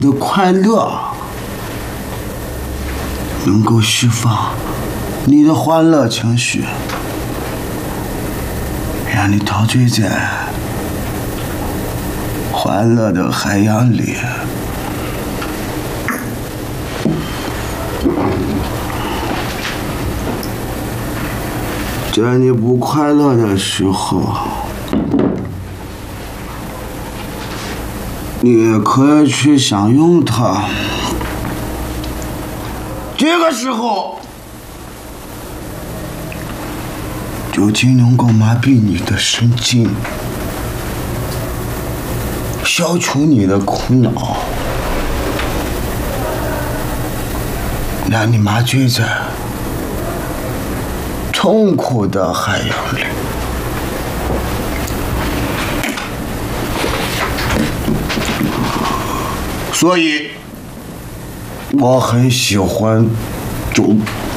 的快乐，能够释放你的欢乐情绪，让你陶醉在欢乐的海洋里。在你不快乐的时候，你也可以去享用它。这个时候，酒精能够麻痹你的神经，消除你的苦恼，让你麻醉在痛苦的海洋里。所以，我很喜欢酒。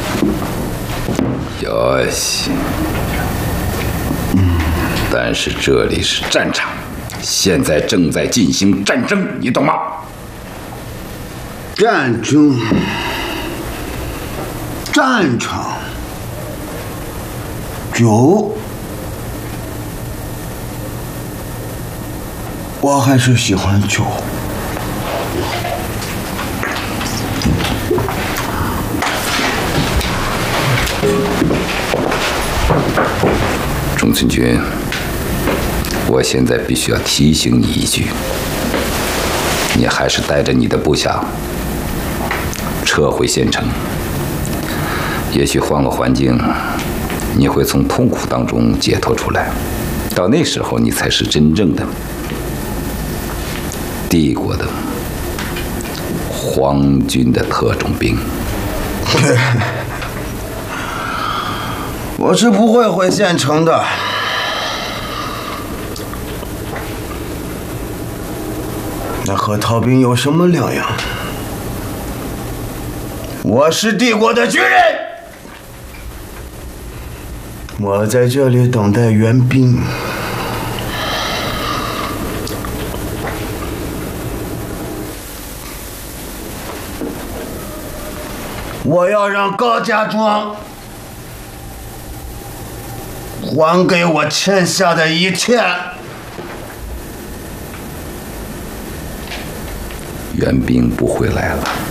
よし。但是这里是战场，现在正在进行战争，你懂吗？ 战争，战场，酒，我还是喜欢酒。 中村君，我现在必须要提醒你一句，你还是带着你的部下撤回县城。也许换个环境，你会从痛苦当中解脱出来，到那时候你才是真正的帝国的皇军的特种兵。 我是不会回县城的。那和逃兵有什么两样？我是帝国的军人，我在这里等待援兵。我要让高家庄还给我欠下的一切。 援兵不会来了。